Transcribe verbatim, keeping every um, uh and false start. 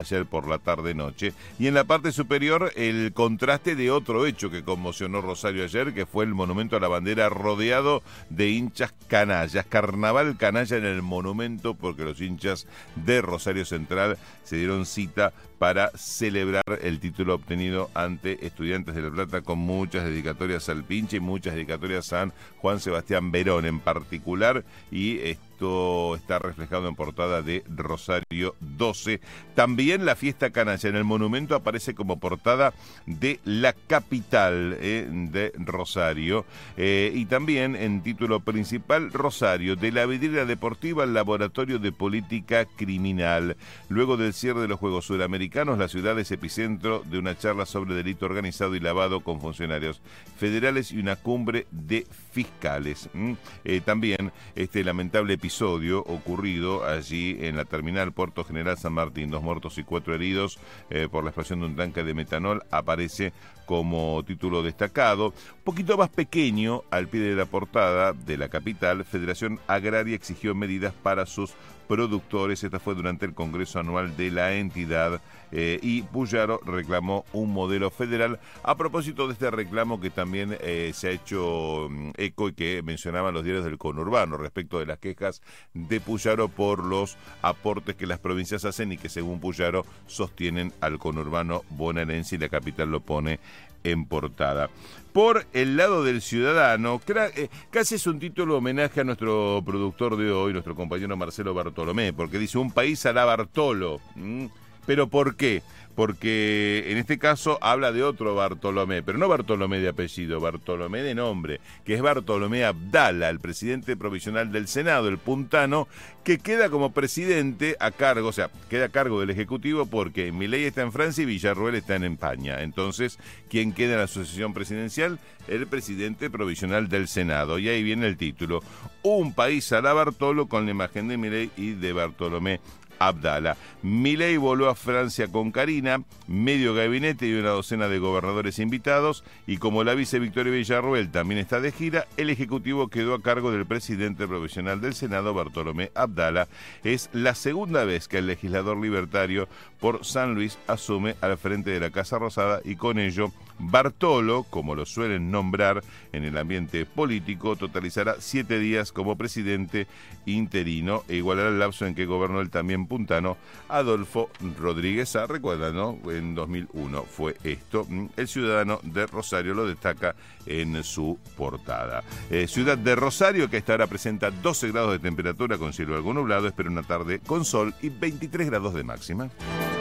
ayer por la tarde-noche. Y en la parte superior, el contraste de otro hecho que conmocionó Rosario ayer, que fue el monumento a la bandera rodeado de hinchas canallas. Carnaval canalla en el monumento, porque los hinchas de Rosario Central se dieron cita para celebrar el título obtenido ante Estudiantes de La Plata, con muchas dedicatorias al pinche y muchas dedicatorias a Juan Sebastián Verón en particular, y esto está reflejado en portada de Rosario doce. También la fiesta canalla en el monumento aparece como portada de La Capital eh, de Rosario, eh, y también en título principal, Rosario, de la vidriera deportiva al laboratorio de política criminal. Luego del cierre de los Juegos Suramericanos, la ciudad es epicentro de una charla sobre delito organizado y lavado con funcionarios federales y una cumbre de fiscales. ¿Mm? Eh, también este lamentable episodio ocurrido allí en la terminal Puerto General San Martín, dos muertos y cuatro heridos eh, por la explosión de un tanque de metanol, aparece como título destacado. Un poquito más pequeño, al pie de la portada de La Capital, Federación Agraria exigió medidas para sus productores. Esta fue durante el Congreso Anual de la entidad, eh, y Puyaro reclamó un modelo federal. A propósito de este reclamo que también eh, se ha hecho eco y que mencionaban los diarios del conurbano respecto de las quejas de Puyaro por los aportes que las provincias hacen y que, según Puyaro, sostienen al conurbano bonaerense, y La Capital lo pone en portada. Por el lado del ciudadano, casi es un título homenaje a nuestro productor de hoy, nuestro compañero Marcelo Bartolomé, porque dice: un país a la Bartolo. ¿Mm? ¿Pero por qué? Porque en este caso habla de otro Bartolomé, pero no Bartolomé de apellido, Bartolomé de nombre, que es Bartolomé Abdala, el presidente provisional del Senado, el puntano, que queda como presidente a cargo, o sea, queda a cargo del Ejecutivo, porque Milei está en Francia y Villarroel está en España. Entonces, ¿quién queda en la sucesión presidencial? El presidente provisional del Senado. Y ahí viene el título: un país a la Bartolo, con la imagen de Milei y de Bartolomé Abdala. Milei voló a Francia con Karina, medio gabinete y una docena de gobernadores invitados, y como la vice Victoria Villarroel también está de gira, el Ejecutivo quedó a cargo del presidente provisional del Senado, Bartolomé Abdala. Es la segunda vez que el legislador libertario por San Luis asume al frente de la Casa Rosada, y con ello Bartolo, como lo suelen nombrar en el ambiente político, totalizará siete días como presidente interino e igualará el lapso en que gobernó el también puntano Adolfo Rodríguez Sá. Recuerdan, ¿no? En dos mil uno fue esto. El Ciudadano de Rosario lo destaca en su portada. Eh, ciudad de Rosario, que a esta hora presenta doce grados de temperatura con cielo algo nublado, espera una tarde con sol y veintitrés grados de máxima.